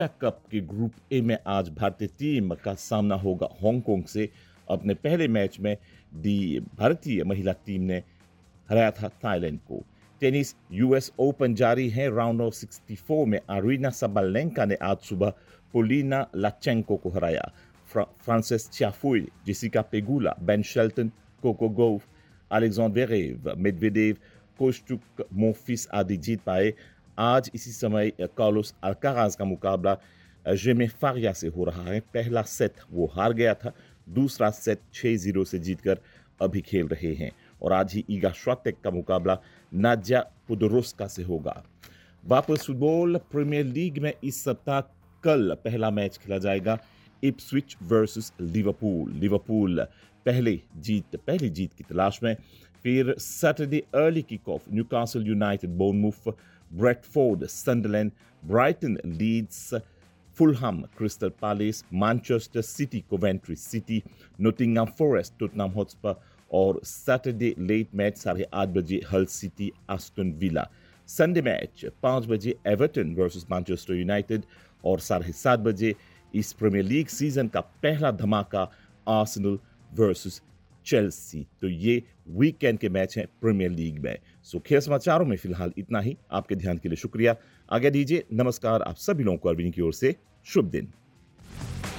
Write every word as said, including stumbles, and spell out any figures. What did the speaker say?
Cup के group A में आज भारतीय टीम का सामना होगा हांगकांग से। अपने पहले मैच में दी भारतीय महिला टीम ने हराया था थाईलैंड को। टेनिस यूएस ओपन जारी है। राउंड ऑफ चौंसठ में अरीना साबालेंका ने आज सुबह पोलिना लाचेंको को हराया। फ्रा, Francis चाफुई, Jessica Pegula, Ben Shelton, cocoa गोफ, अलेक्जेंडर वेरेव, मेदवेदेव, कोस्टुक, मोफिस आदि जीत पाए। आज इसी समय कार्लोस अल्काराज का मुकाबला जेमे फारिया से हो रहा है। पहला सेट वो हार गया था, दूसरा सेट छह जीरो से जीतकर अभी खेल रहे हैं। और आज ही ईगा श्वाटेक का मुकाबला नादिया पोडोरोस्का से होगा। वापस फुटबॉल प्रीमियर लीग में इस सप्ताह कल पहला मैच खेला जाएगा, इप्सविच वर्सेस लिवरपूल। लिवरपूल पहले जीत पहली जीत की तलाश में। फिर Saturday early kick off Newcastle United बोर्नमूथ, Bradford सनडरलैंड, Brighton Leeds, Fulham crystal palace, Manchester city Coventry city, नोटिंगहम forest Tottenham Hotspur और सैटरडे लेट मैच साढ़े आठ बजे हल city Aston villa. Sunday match पाँच बजे एवर्टन वर्सेस मैनचेस्टर यूनाइटेड और साढ़े सात बजे इस प्रीमियर लीग सीजन का पहला धमाका आर्सेनल वर्सेस चेल्सी। तो ये वीकेंड के मैच हैं प्रीमियर लीग में। सो खेल समाचारों में फिलहाल इतना ही। आपके ध्यान के लिए शुक्रिया। आगे दीजिए। नमस्कार। आप सभी लोगों को अरविंद की ओर से शुभ दिन।